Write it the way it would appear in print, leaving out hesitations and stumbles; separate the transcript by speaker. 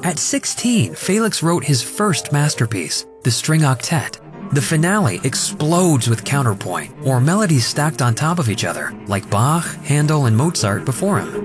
Speaker 1: At 16, Felix wrote his first masterpiece, the String Octet. The finale explodes with counterpoint, or melodies stacked on top of each other, like Bach, Handel, and Mozart before him.